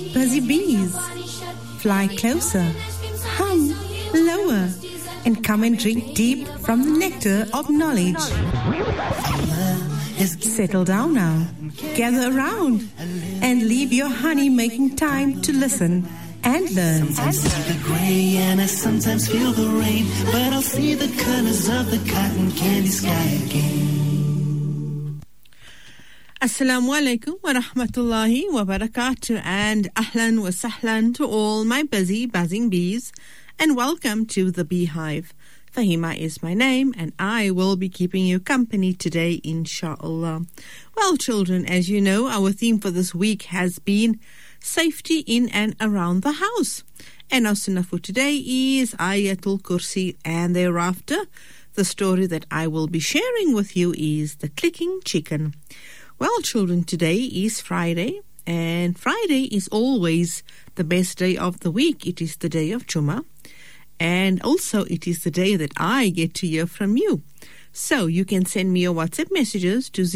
Buzzy bees, fly closer, hum lower, and come and drink deep from the nectar of knowledge. Settle down now, gather around, and leave your honey-making time to listen and learn. Sometimes see the grey and I sometimes feel the rain, but I'll see the colors of the cotton candy sky again. Assalamu alaikum wa rahmatullahi wa barakatuh, and ahlan wa sahlan to all my buzzing bees, and welcome to the Beehive. Fahima is my name, and I will be keeping you company today, inshallah. Well, children, as you know, our theme for this week has been safety in and around the house. And our sunnah for today is Ayatul Kursi, and thereafter, the story that I will be sharing with you is the clicking chicken. Well, children, today is Friday, and Friday is always the best day of the week. It is the day of Jummah. And also, it is the day that I get to hear from you. So, you can send me your WhatsApp messages to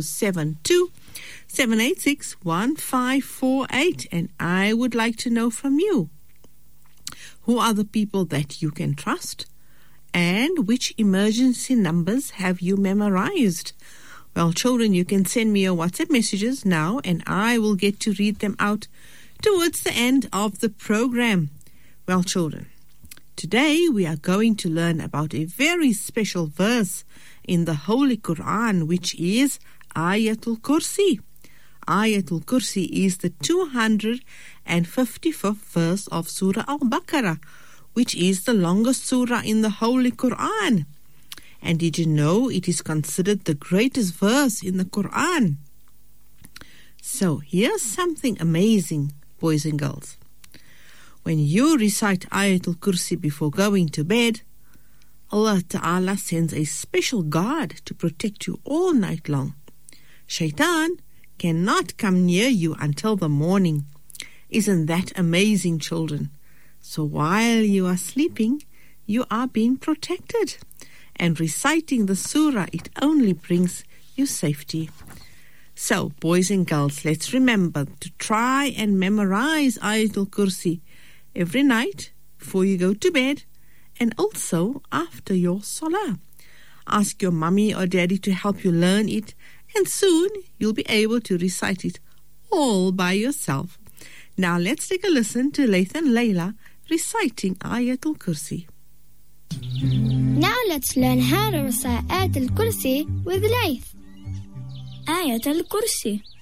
072-786-1548. And I would like to know from you, who are the people that you can trust? And which emergency numbers have you memorized? Well, children, you can send me your WhatsApp messages now, and I will get to read them out towards the end of the program. Well, children, today we are going to learn about a very special verse in the Holy Quran, which is Ayatul Kursi. Ayatul Kursi is the 255th verse of Surah Al-Baqarah, which is the longest surah in the Holy Quran. And did you know it is considered the greatest verse in the Quran? So here's something amazing, boys and girls. When you recite Ayatul Kursi before going to bed, Allah Ta'ala sends a special guard to protect you all night long. Shaitan cannot come near you until the morning. Isn't that amazing, children? So while you are sleeping, you are being protected. And reciting the surah, it only brings you safety. So, boys and girls, let's remember to try and memorize Ayatul Kursi every night before you go to bed, and also after your salah. Ask your mummy or daddy to help you learn it, and soon you'll be able to recite it all by yourself. Now let's take a listen to Layth and Layla reciting Ayatul Kursi. Now let's learn how to recite Ayatul Kursi with Layth. آية الكرسي.